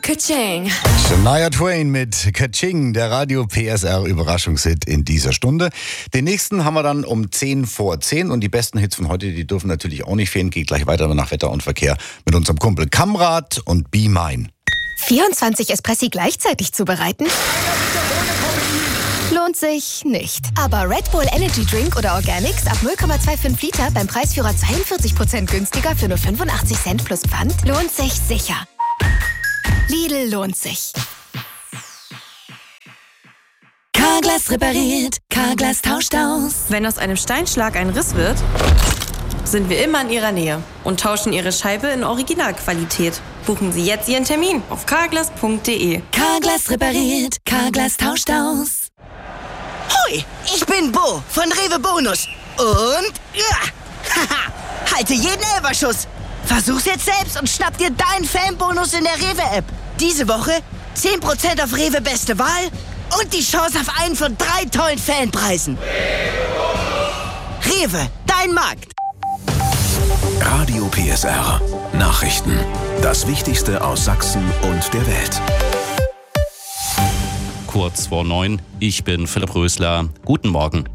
Ka-ching. Shania Twain mit Ka-ching, der Radio PSR Überraschungshit in dieser Stunde. Den nächsten haben wir dann um 10 vor 10 und die besten Hits von heute, die dürfen natürlich auch nicht fehlen. Geht gleich weiter nach Wetter und Verkehr mit unserem Kumpel Kamrat und Be Mine. 24 Espressi gleichzeitig zubereiten? Lohnt sich nicht. Aber Red Bull Energy Drink oder Organics ab 0,25 Liter beim Preisführer 42% günstiger für nur 85 Cent plus Pfand lohnt sich sicher. Lidl lohnt sich. Carglass repariert, Carglass tauscht aus. Wenn aus einem Steinschlag ein Riss wird, sind wir immer in Ihrer Nähe und tauschen Ihre Scheibe in Originalqualität. Buchen Sie jetzt Ihren Termin auf carglass.de. Carglass repariert, Carglass tauscht aus. Hoi, ich bin Bo von Rewe Bonus. Und haha, halte jeden Elferschuss. Versuch's jetzt selbst und schnapp dir deinen Fanbonus in der Rewe-App. Diese Woche 10% auf Rewe Beste Wahl und die Chance auf einen von 3 tollen Fanpreisen. Rewe, dein Markt. Radio PSR. Nachrichten. Das Wichtigste aus Sachsen und der Welt. Kurz vor 9. Ich bin Philipp Rösler. Guten Morgen.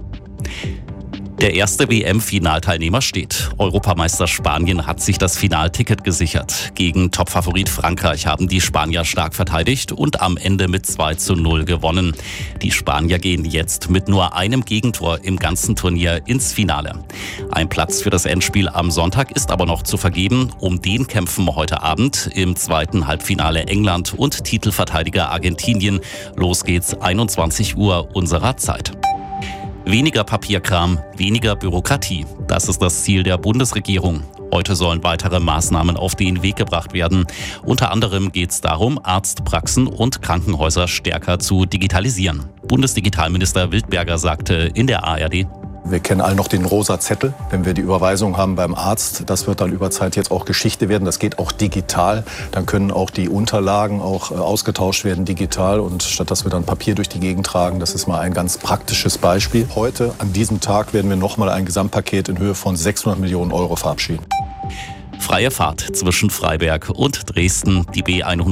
Der erste WM-Finalteilnehmer steht. Europameister Spanien hat sich das Finalticket gesichert. Gegen Topfavorit Frankreich haben die Spanier stark verteidigt und am Ende mit 2:0 gewonnen. Die Spanier gehen jetzt mit nur einem Gegentor im ganzen Turnier ins Finale. Ein Platz für das Endspiel am Sonntag ist aber noch zu vergeben. Um den kämpfen heute Abend im zweiten Halbfinale England und Titelverteidiger Argentinien. Los geht's 21 Uhr unserer Zeit. Weniger Papierkram, weniger Bürokratie. Das ist das Ziel der Bundesregierung. Heute sollen weitere Maßnahmen auf den Weg gebracht werden. Unter anderem geht es darum, Arztpraxen und Krankenhäuser stärker zu digitalisieren. Bundesdigitalminister Wildberger sagte in der ARD: Wir kennen alle noch den rosa Zettel, wenn wir die Überweisung haben beim Arzt. Das wird dann über Zeit jetzt auch Geschichte werden. Das geht auch digital. Dann können auch die Unterlagen auch ausgetauscht werden digital. Und statt dass wir dann Papier durch die Gegend tragen, das ist mal ein ganz praktisches Beispiel. Heute, an diesem Tag, werden wir nochmal ein Gesamtpaket in Höhe von 600 Millionen Euro verabschieden. Freie Fahrt zwischen Freiberg und Dresden. Die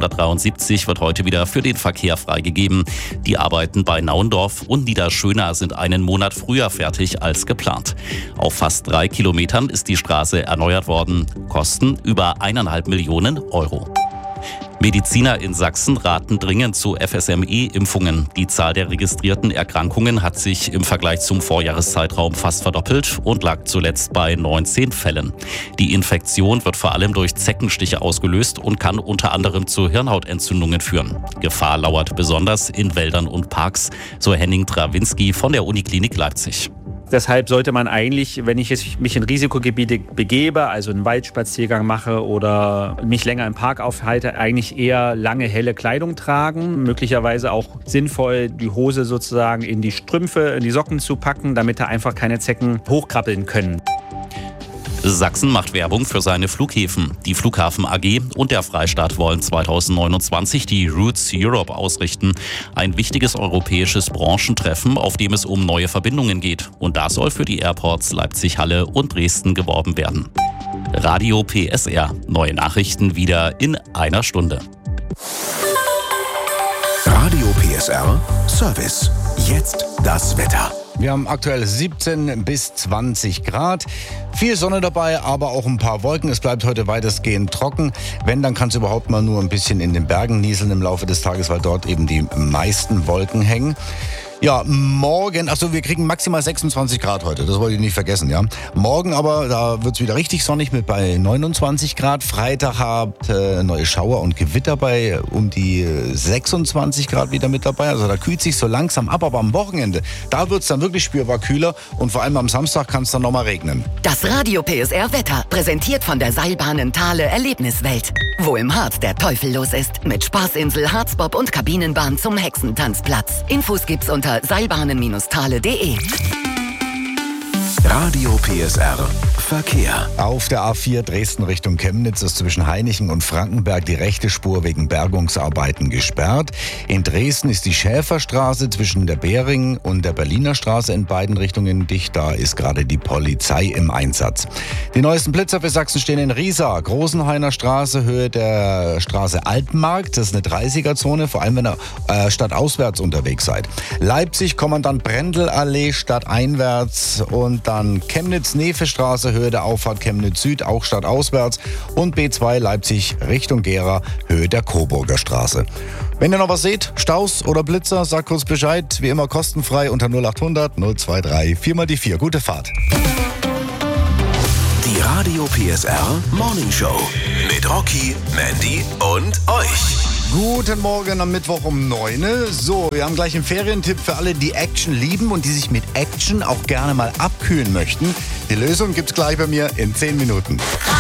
B173 wird heute wieder für den Verkehr freigegeben. Die Arbeiten bei Nauendorf und Niederschöna sind einen Monat früher fertig als geplant. Auf fast 3 Kilometern ist die Straße erneuert worden. Kosten über 1,5 Millionen Euro. Mediziner in Sachsen raten dringend zu FSME-Impfungen. Die Zahl der registrierten Erkrankungen hat sich im Vergleich zum Vorjahreszeitraum fast verdoppelt und lag zuletzt bei 19 Fällen. Die Infektion wird vor allem durch Zeckenstiche ausgelöst und kann unter anderem zu Hirnhautentzündungen führen. Gefahr lauert besonders in Wäldern und Parks, so Henning Trawinski von der Uniklinik Leipzig. Deshalb sollte man eigentlich, wenn ich mich in Risikogebiete begebe, also einen Waldspaziergang mache oder mich länger im Park aufhalte, eigentlich eher lange, helle Kleidung tragen. Möglicherweise auch sinnvoll, die Hose sozusagen in die Strümpfe, in die Socken zu packen, damit da einfach keine Zecken hochkrabbeln können. Sachsen macht Werbung für seine Flughäfen. Die Flughafen AG und der Freistaat wollen 2029 die Routes Europe ausrichten. Ein wichtiges europäisches Branchentreffen, auf dem es um neue Verbindungen geht. Und da soll für die Airports Leipzig-Halle und Dresden geworben werden. Radio PSR. Neue Nachrichten wieder in einer Stunde. Radio PSR Service. Jetzt das Wetter. Wir haben aktuell 17 bis 20 Grad. Viel Sonne dabei, aber auch ein paar Wolken. Es bleibt heute weitestgehend trocken. Wenn, dann kann es überhaupt mal nur ein bisschen in den Bergen nieseln im Laufe des Tages, weil dort eben die meisten Wolken hängen. Ja, morgen, wir kriegen maximal 26 Grad heute, das wollte ich nicht vergessen, ja. Morgen aber, da wird es wieder richtig sonnig mit bei 29 Grad. Freitag habt neue Schauer und Gewitter bei um die 26 Grad wieder mit dabei. Also da kühlt sich so langsam ab, aber am Wochenende, da wird es dann wirklich spürbar kühler und vor allem am Samstag kann es dann nochmal regnen. Das Radio PSR Wetter, präsentiert von der Seilbahnen Thale Erlebniswelt. Wo im Harz der Teufel los ist. Mit Spaßinsel, Harzbob und Kabinenbahn zum Hexentanzplatz. Infos gibt's unter seilbahnen-thale.de. Radio PSR Verkehr. Auf der A4 Dresden Richtung Chemnitz ist zwischen Hainichen und Frankenberg die rechte Spur wegen Bergungsarbeiten gesperrt. In Dresden ist die Schäferstraße zwischen der Bering und der Berliner Straße in beiden Richtungen dicht. Da ist gerade die Polizei im Einsatz. Die neuesten Blitzer für Sachsen stehen in Riesa, Großenhainer Straße, Höhe der Straße Altenmarkt. Das ist eine 30er-Zone, vor allem wenn ihr stadtauswärts unterwegs seid. Leipzig, Kommandant Brendelallee, stadteinwärts und dann Chemnitz-Nefe-Straße, Höhe der Auffahrt Chemnitz Süd, auch stadtauswärts und B2 Leipzig Richtung Gera, Höhe der Coburger Straße. Wenn ihr noch was seht, Staus oder Blitzer, sagt kurz Bescheid. Wie immer kostenfrei unter 0800 023 4x4. Gute Fahrt. Die Radio PSR Morning Show mit Rocky, Mandy und euch. Guten Morgen am Mittwoch um 9. So, wir haben gleich einen Ferientipp für alle, die Action lieben und die sich mit Action auch gerne mal abkühlen möchten. Die Lösung gibt's gleich bei mir in 10 Minuten.